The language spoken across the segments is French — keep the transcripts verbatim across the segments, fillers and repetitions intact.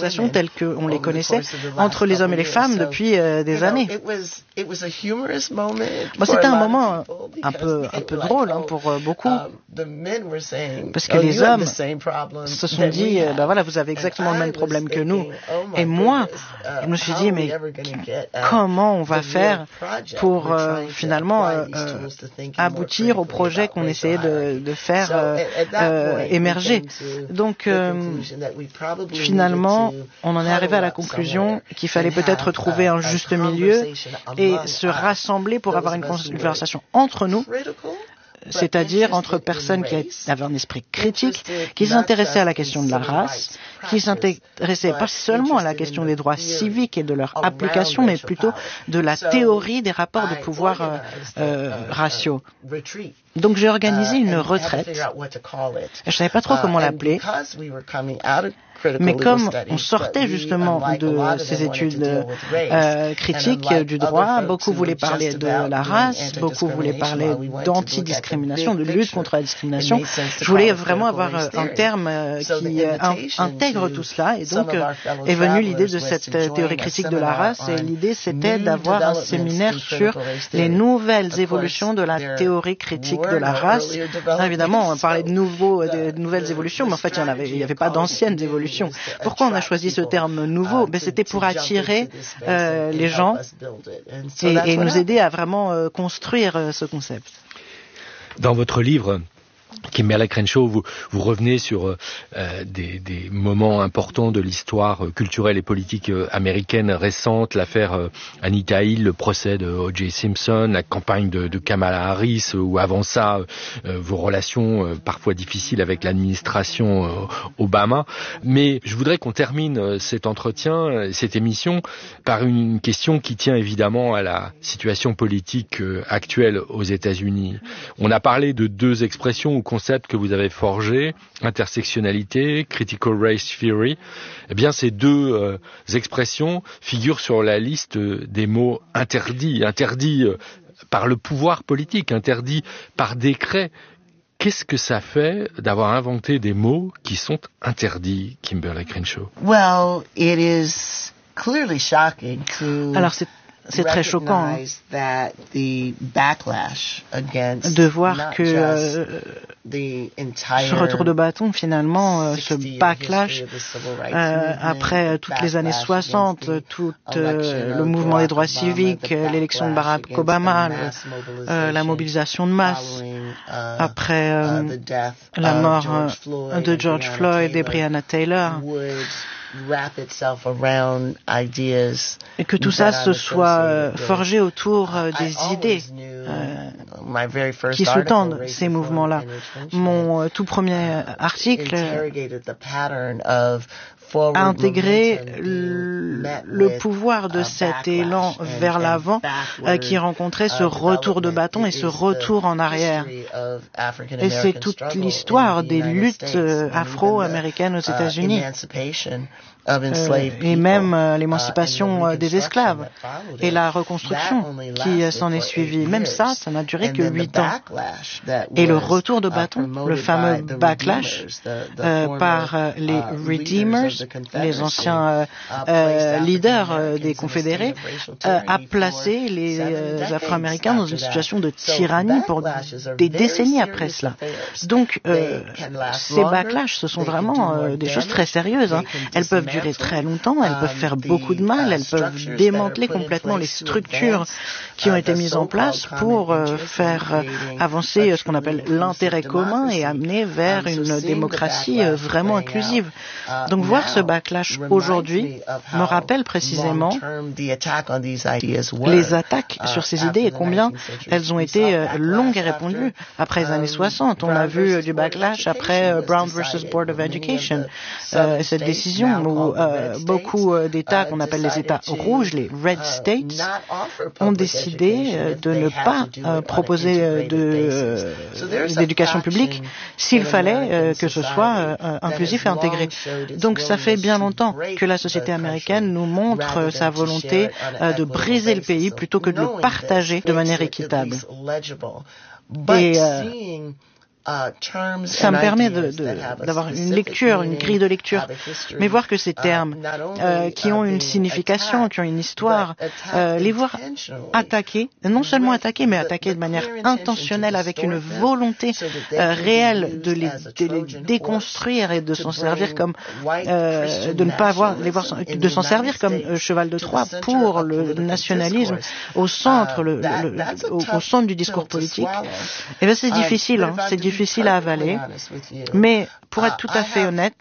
conversations telles qu'on les connaissait entre les hommes et les femmes depuis euh, des années. Bon, c'était un moment un peu, un peu drôle hein, pour euh, beaucoup, parce que les hommes se sont dit, euh, ben voilà, vous avez exactement le même problème que nous. Et moi, je me suis dit, mais comment on va faire pour euh, finalement euh, euh, aboutir au projet qu'on essayait de, de faire euh, euh, émerger. Donc, euh, finalement, on en est arrivé à la conclusion qu'il fallait peut-être trouver un juste milieu et se rassembler pour avoir une conversation entre nous, c'est-à-dire entre personnes qui avaient un esprit critique, qui s'intéressaient à la question de la race, qui s'intéressaient pas seulement à la question des droits civiques et de leur application, mais plutôt de la théorie des rapports de pouvoir euh, euh, raciaux. Donc j'ai organisé une retraite. Je ne savais pas trop comment l'appeler. Mais comme on sortait justement de ces études euh, critiques du droit, beaucoup voulaient parler de la race, beaucoup voulaient parler d'antidiscrimination, de lutte contre la discrimination. Je voulais vraiment avoir un terme qui intègre tout cela, et donc est venue l'idée de cette théorie critique de la race, et l'idée c'était d'avoir un séminaire sur les nouvelles évolutions de la théorie critique de la race. Alors, évidemment, on parlait de, nouveaux, de, de nouvelles évolutions, mais en fait il n'y avait, il y avait pas d'anciennes évolutions. Pourquoi on a choisi ce terme nouveau? Ben, c'était pour attirer euh, les gens et, et nous aider à vraiment euh, construire euh, ce concept. Dans votre livre, Kimberlé Crenshaw, vous, vous revenez sur euh, des, des moments importants de l'histoire euh, culturelle et politique euh, américaine récente, l'affaire euh, Anita Hill, le procès de O J Simpson, la campagne de, de Kamala Harris, euh, ou avant ça, euh, vos relations euh, parfois difficiles avec l'administration euh, Obama. Mais je voudrais qu'on termine euh, cet entretien, euh, cette émission, par une question qui tient évidemment à la situation politique euh, actuelle aux États-Unis. On a parlé de deux expressions ou concepts que vous avez forgés, intersectionnalité, critical race theory. Eh bien, ces deux euh, expressions figurent sur la liste euh, des mots interdits, interdits euh, par le pouvoir politique, interdits par décret. Qu'est-ce que ça fait d'avoir inventé des mots qui sont interdits, Kimberlé Crenshaw? Well, it is clearly shocking to Alors, c'est C'est très choquant de voir que euh, ce retour de bâton, finalement, euh, ce backlash, euh, après toutes les années soixante, tout euh, le mouvement des droits civiques, l'élection de Barack Obama, le, euh, la mobilisation de masse, après euh, la mort euh, de George Floyd et Breonna Taylor, et que tout ça se soit euh, forgé autour euh, des idées euh, qui sous-tendent ces mouvements-là. Mon euh, tout premier article a intégré le, le pouvoir de cet élan vers l'avant euh, qui rencontrait ce retour de bâton et ce retour en arrière. Et c'est toute l'histoire des luttes euh, afro-américaines aux États-Unis. Euh, et même euh, l'émancipation euh, des esclaves et la reconstruction qui euh, s'en est suivie. Même ça, ça n'a duré que huit ans. Et le retour de bâton, le fameux backlash euh, par euh, les Redeemers, les anciens euh, euh, leaders euh, des Confédérés, euh, a placé les euh, Afro-Américains dans une situation de tyrannie pour des décennies après cela. Donc, euh, ces backlash, ce sont vraiment euh, des choses très sérieuses. Hein. Elles peuvent durer très longtemps, elles peuvent faire beaucoup de mal, elles peuvent démanteler complètement les structures qui ont été mises en place pour euh, faire euh, avancer euh, ce qu'on appelle l'intérêt commun et amener vers une démocratie euh, vraiment inclusive. Donc voir ce backlash aujourd'hui me rappelle précisément les attaques sur ces idées et combien elles ont été euh, longues et répandues. Après les années soixante, on a vu euh, du backlash après euh, Brown versus Board of Education, euh, cette décision où euh, beaucoup euh, d'États qu'on appelle les États rouges, les Red States, ont décidé euh, de ne pas euh, proposer euh, de, euh, d'éducation publique s'il fallait euh, que ce soit euh, inclusif et intégré. Donc ça fait bien longtemps que la société américaine nous montre euh, sa volonté euh, de briser le pays plutôt que de le partager de manière équitable. Et euh, Ça me permet de, de, d'avoir une lecture, une grille de lecture, mais voir que ces termes euh, qui ont une signification, qui ont une histoire, euh, les voir attaqués, non seulement attaqués, mais attaqués de manière intentionnelle, avec une volonté euh, réelle de les, de les déconstruire et de s'en servir comme, euh, de ne pas avoir, les voir, de s'en servir comme euh, cheval de Troie pour le nationalisme au centre, le, le, le, au, au centre du discours politique. Et bien c'est difficile, hein, c'est difficile. difficile à avaler, mais pour être tout à fait honnête,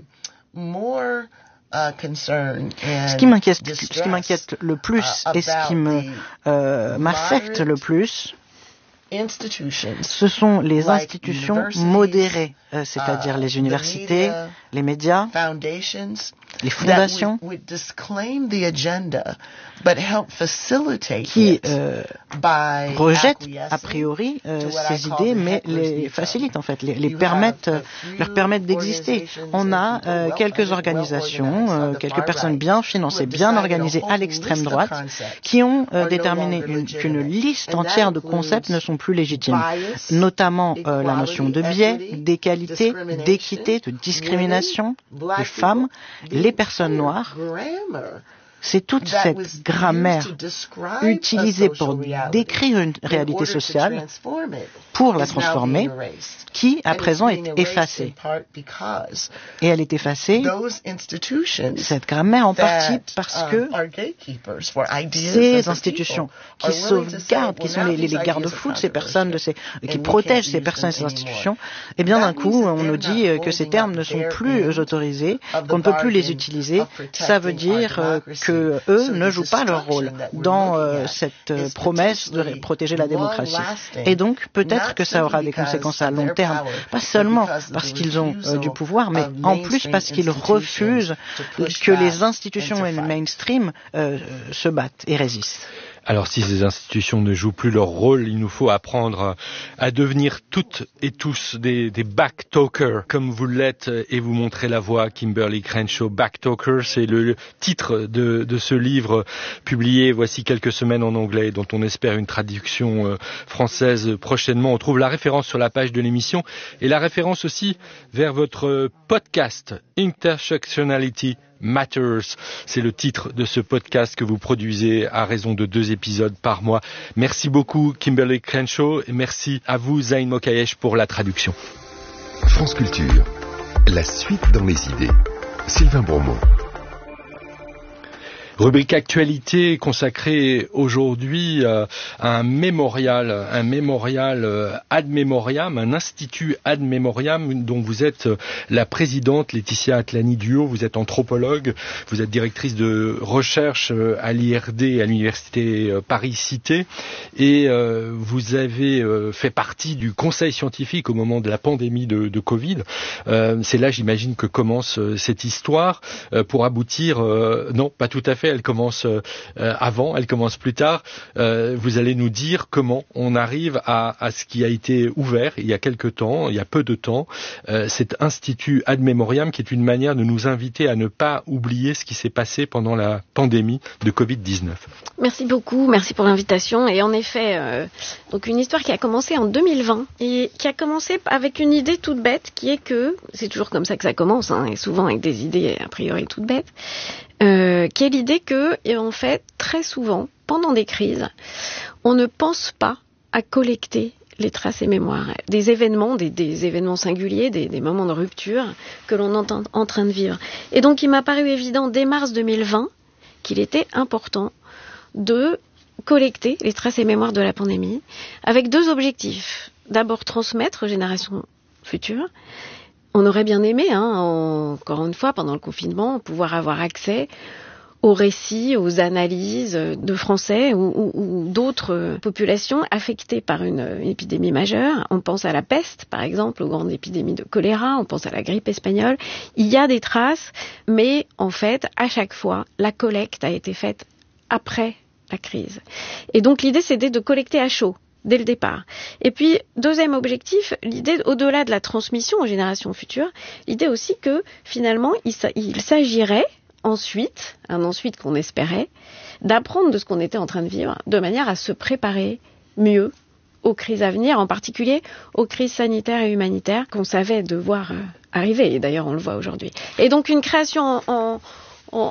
ce qui m'inquiète, ce qui m'inquiète le plus et ce qui me euh, m'affecte le plus, ce sont les institutions modérées, euh, c'est-à-dire les universités, les médias, les fondations, qui euh, rejettent a priori euh, ces idées, mais les facilitent en fait, les, les permettent, leur permettent d'exister. On a euh, quelques organisations, euh, quelques personnes bien financées, bien organisées à l'extrême droite, qui ont euh, déterminé une, qu'une liste entière de concepts ne sont plus légitimes, notamment euh, la notion de biais, d'égalité, d'équité, de discrimination des femmes, les personnes noires. C'est toute cette grammaire utilisée pour décrire une réalité sociale, pour la transformer, qui à présent est effacée. Et elle est effacée, cette grammaire en partie parce que ces institutions qui sauvegardent, qui sont les, les, les garde-fous de ces personnes, de ces, qui protègent ces personnes et ces institutions, et bien d'un coup on nous dit que ces termes ne sont plus autorisés, qu'on ne peut plus les utiliser. Ça veut dire que que eux ne jouent pas leur rôle dans euh, cette euh, promesse de protéger la démocratie. Et donc, peut-être que ça aura des conséquences à long terme, pas seulement parce qu'ils ont euh, du pouvoir, mais en plus parce qu'ils refusent que les institutions et le mainstream euh, se battent et résistent. Alors si ces institutions ne jouent plus leur rôle, il nous faut apprendre à devenir toutes et tous des, des backtalkers, comme vous l'êtes, et vous montrez la voie. Kimberlé Crenshaw, Backtalker, c'est le, le titre de, de ce livre publié voici quelques semaines en anglais, dont on espère une traduction euh, française prochainement. On trouve la référence sur la page de l'émission et la référence aussi vers votre podcast Intersectionality Matters. C'est le titre de ce podcast que vous produisez à raison de deux épisodes par mois. Merci beaucoup Kimberlé Crenshaw et merci à vous Zain Mokayesh pour la traduction. France Culture, la suite dans les idées. Sylvain Bourmont. Rubrique actualité consacrée aujourd'hui euh, à un mémorial, un mémorial euh, ad memoriam, un institut ad memoriam dont vous êtes euh, la présidente, Laetitia Atlani-Duhaut. Vous êtes anthropologue, vous êtes directrice de recherche euh, à l'I R D, à l'université euh, Paris-Cité, et euh, vous avez euh, fait partie du conseil scientifique au moment de la pandémie de, de Covid. Euh, c'est là, j'imagine, que commence euh, cette histoire euh, pour aboutir. Euh, non, pas tout à fait. Elle commence euh, avant, elle commence plus tard. Euh, vous allez nous dire comment on arrive à, à ce qui a été ouvert il y a quelque temps, il y a peu de temps, euh, cet institut ad memoriam qui est une manière de nous inviter à ne pas oublier ce qui s'est passé pendant la pandémie de covid dix-neuf. Merci beaucoup, merci pour l'invitation. Et en effet, euh, donc une histoire qui a commencé en deux mille vingt et qui a commencé avec une idée toute bête qui est que, c'est toujours comme ça que ça commence, hein, et souvent avec des idées a priori toutes bêtes, Euh, qui est l'idée que, et en fait, très souvent, pendant des crises, on ne pense pas à collecter les traces et mémoires des événements, des, des événements singuliers, des, des moments de rupture que l'on est en, en train de vivre. Et donc, il m'a paru évident dès mars deux mille vingt qu'il était important de collecter les traces et mémoires de la pandémie avec deux objectifs. D'abord, transmettre aux générations futures. On aurait bien aimé, hein, encore une fois, pendant le confinement, pouvoir avoir accès aux récits, aux analyses de Français ou, ou, ou d'autres populations affectées par une, une épidémie majeure. On pense à la peste, par exemple, aux grandes épidémies de choléra, on pense à la grippe espagnole. Il y a des traces, mais en fait, à chaque fois, la collecte a été faite après la crise. Et donc l'idée, c'était de collecter à chaud dès le départ. Et puis, deuxième objectif, l'idée, au-delà de la transmission aux générations futures, l'idée aussi que, finalement, il, il s'agirait ensuite, un ensuite qu'on espérait, d'apprendre de ce qu'on était en train de vivre, de manière à se préparer mieux aux crises à venir, en particulier aux crises sanitaires et humanitaires qu'on savait devoir euh, arriver. Et d'ailleurs, on le voit aujourd'hui. Et donc, une création en, en